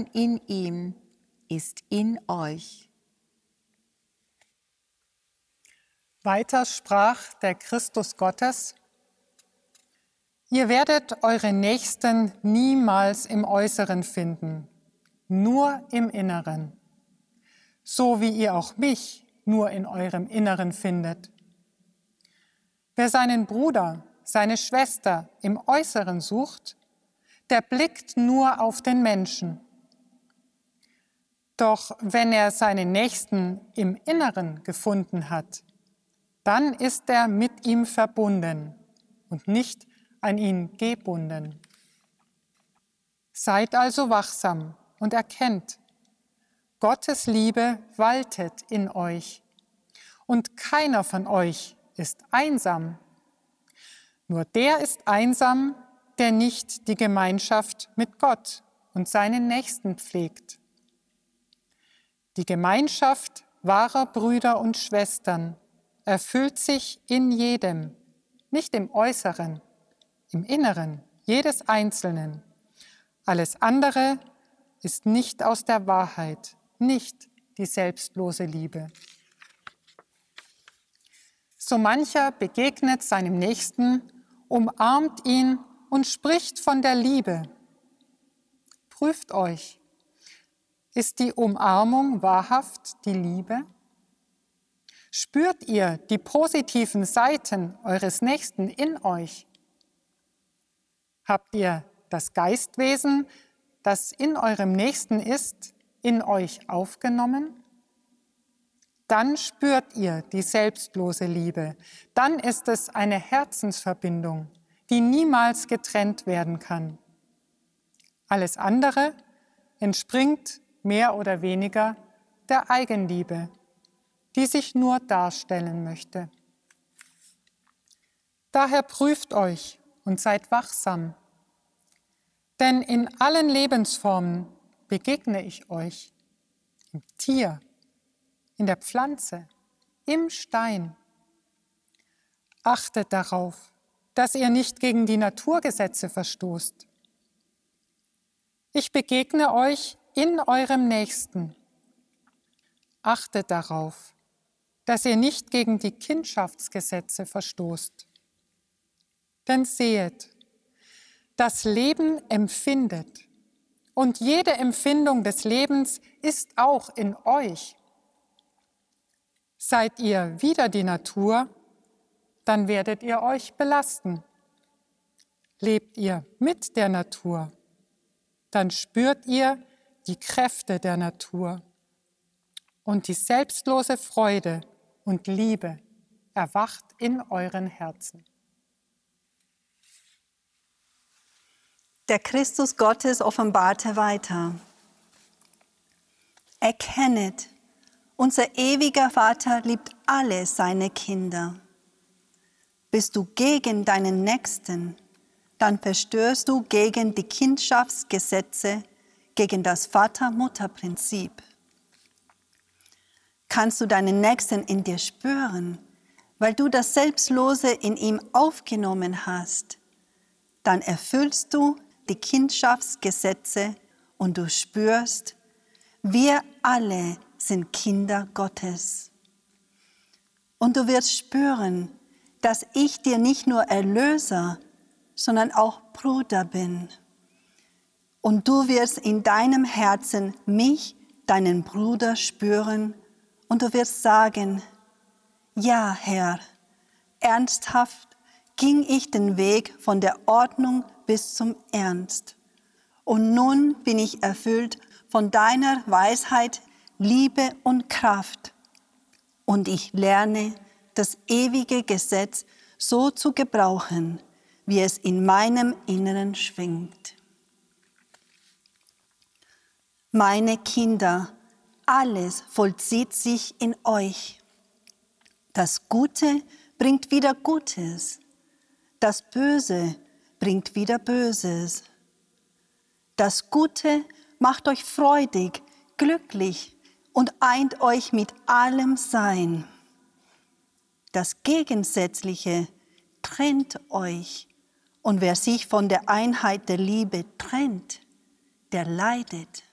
Leben in ihm ist in euch. Weiter sprach der Christus Gottes: Ihr werdet eure Nächsten niemals im Äußeren finden, nur im Inneren, so wie ihr auch mich nur in eurem Inneren findet. Wer seinen Bruder, seine Schwester im Äußeren sucht, der blickt nur auf den Menschen. Doch wenn er seinen Nächsten im Inneren gefunden hat, dann ist er mit ihm verbunden und nicht an ihn gebunden. Seid also wachsam und erkennt, Gottes Liebe waltet in euch und keiner von euch ist einsam. Nur der ist einsam, der nicht die Gemeinschaft mit Gott und seinen Nächsten pflegt. Die Gemeinschaft wahrer Brüder und Schwestern erfüllt sich in jedem, nicht im Äußeren, im Inneren jedes Einzelnen. Alles andere ist nicht aus der Wahrheit, nicht die selbstlose Liebe. So mancher begegnet seinem Nächsten, umarmt ihn und spricht von der Liebe. Prüft euch, ist die Umarmung wahrhaft die Liebe? Spürt ihr die positiven Seiten eures Nächsten in euch? Habt ihr das Geistwesen, das in eurem Nächsten ist, in euch aufgenommen? Dann spürt ihr die selbstlose Liebe. Dann ist es eine Herzensverbindung, die niemals getrennt werden kann. Alles andere entspringt mehr oder weniger der Eigenliebe, die sich nur darstellen möchte. Daher prüft euch und seid wachsam, denn in allen Lebensformen begegne ich euch, im Tier, in der Pflanze, im Stein. Achtet darauf, dass ihr nicht gegen die Naturgesetze verstoßt. Ich begegne euch in eurem Nächsten. Achtet darauf, dass ihr nicht gegen die Kindschaftsgesetze verstoßt. Denn sehet, das Leben empfindet und jede Empfindung des Lebens ist auch in euch. Seid ihr wider die Natur, dann werdet ihr euch belasten. Lebt ihr mit der Natur, dann spürt ihr die Kräfte der Natur und die selbstlose Freude und Liebe erwacht in euren Herzen. Der Christus Gottes offenbarte weiter: Erkennet, unser ewiger Vater liebt alle seine Kinder. Bist du gegen deinen Nächsten, dann verstößt du gegen die Kindschaftsgesetze, gegen das Vater-Mutter-Prinzip. Kannst du deinen Nächsten in dir spüren, weil du das Selbstlose in ihm aufgenommen hast, dann erfüllst du die Kindschaftsgesetze und du spürst, wir alle sind Kinder Gottes. Und du wirst spüren, dass ich dir nicht nur Erlöser, sondern auch Bruder bin. Und du wirst in deinem Herzen mich, deinen Bruder, spüren und du wirst sagen, ja, Herr, ernsthaft ging ich den Weg von der Ordnung bis zum Ernst. Und nun bin ich erfüllt von deiner Weisheit, Liebe und Kraft. Und ich lerne, das ewige Gesetz so zu gebrauchen, wie es in meinem Inneren schwingt. Meine Kinder, alles vollzieht sich in euch. Das Gute bringt wieder Gutes. Das Böse bringt wieder Böses. Das Gute macht euch freudig, glücklich und eint euch mit allem Sein. Das Gegensätzliche trennt euch. Und wer sich von der Einheit der Liebe trennt, der leidet.